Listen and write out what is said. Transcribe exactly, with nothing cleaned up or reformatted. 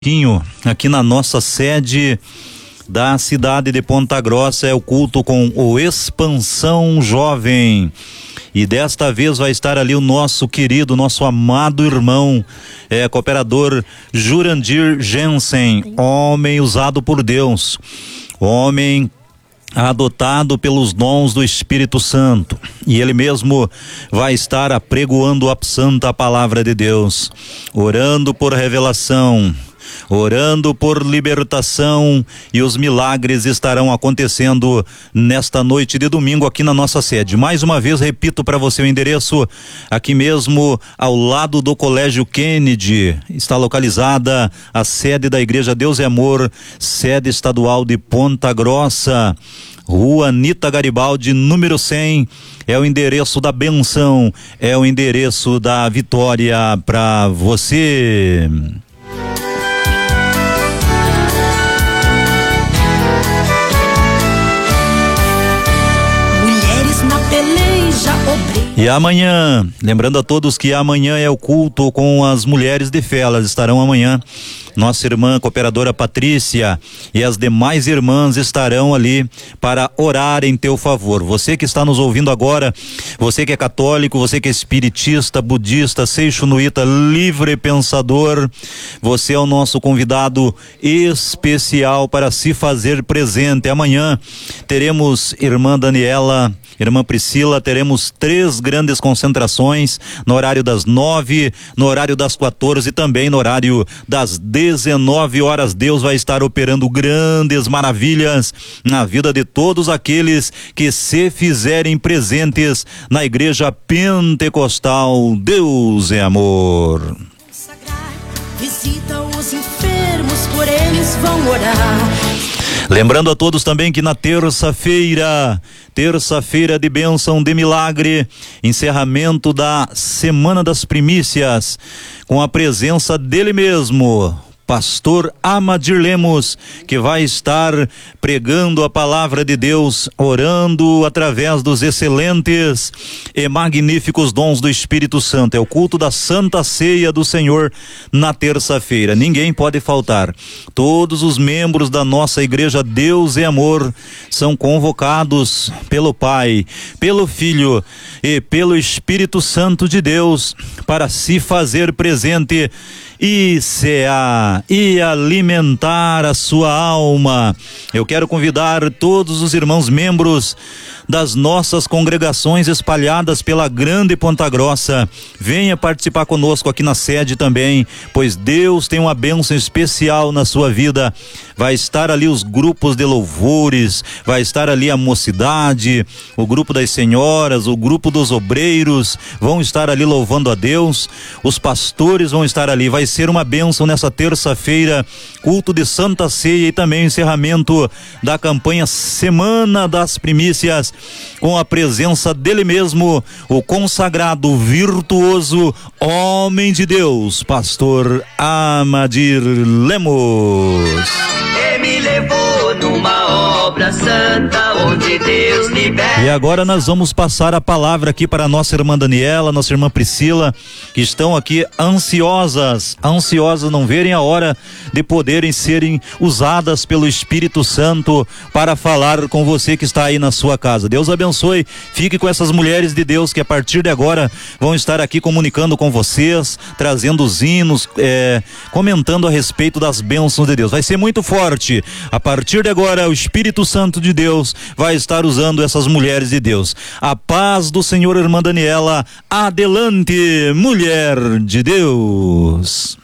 Aqui na nossa sede da cidade de Ponta Grossa é o culto com o Expansão Jovem, e desta vez vai estar ali o nosso querido, nosso amado irmão, é, cooperador Jurandir Jensen, homem usado por Deus, homem adotado pelos dons do Espírito Santo, e ele mesmo vai estar apregoando a santa palavra de Deus, orando por revelação, orando por libertação, e os milagres estarão acontecendo nesta noite de domingo aqui na nossa sede. Mais uma vez repito para você o endereço: aqui mesmo ao lado do Colégio Kennedy está localizada a sede da Igreja Deus e Amor, sede estadual de Ponta Grossa, Rua Anita Garibaldi, número cem, é o endereço da benção, é o endereço da vitória para você. E amanhã, lembrando a todos que amanhã é o culto com as mulheres de fé, elas estarão amanhã. Nossa irmã cooperadora Patrícia e as demais irmãs estarão ali para orar em teu favor. Você que está nos ouvindo agora, você que é católico, você que é espiritista, budista, seixunuíta, livre pensador, você é o nosso convidado especial para se fazer presente. Amanhã teremos irmã Daniela, irmã Priscila, teremos três grandes concentrações no horário das nove, no horário das quatorze e também no horário das dezenove horas. Deus vai estar operando grandes maravilhas na vida de todos aqueles que se fizerem presentes na Igreja Pentecostal Deus é Amor. Visita os enfermos, por eles vão orar. Lembrando a todos também que na terça-feira, terça-feira de bênção, de milagre, encerramento da Semana das Primícias, com a presença dele mesmo, pastor Amadir Lemos, que vai estar pregando a palavra de Deus, orando através dos excelentes e magníficos dons do Espírito Santo. É o culto da Santa Ceia do Senhor na terça-feira. Ninguém pode faltar. Todos os membros da nossa Igreja Deus e Amor são convocados pelo Pai, pelo Filho e pelo Espírito Santo de Deus para se fazer presente e cear e alimentar a sua alma. Eu quero convidar todos os irmãos membros das nossas congregações espalhadas pela grande Ponta Grossa, venha participar conosco aqui na sede também, pois Deus tem uma bênção especial na sua vida. Vai estar ali os grupos de louvores, vai estar ali a mocidade, o grupo das senhoras, o grupo dos obreiros, vão estar ali louvando a Deus, os pastores vão estar ali. Vai ser uma bênção nessa terça-feira, culto de Santa Ceia e também encerramento da campanha Semana das Primícias, com a presença dele mesmo, o consagrado, virtuoso homem de Deus, pastor Amadir Lemos. Me levou numa obra santa onde Deus libera. E agora nós vamos passar a palavra aqui para a nossa irmã Daniela, nossa irmã Priscila, que estão aqui ansiosas, ansiosas, não verem a hora de poderem serem usadas pelo Espírito Santo para falar com você que está aí na sua casa. Deus abençoe, fique com essas mulheres de Deus que a partir de agora vão estar aqui comunicando com vocês, trazendo os hinos, é, comentando a respeito das bênçãos de Deus. Vai ser muito forte. A partir de agora, o Espírito Santo de Deus vai estar usando essas mulheres de Deus. A paz do Senhor, irmã Daniela. Adelante, mulher de Deus.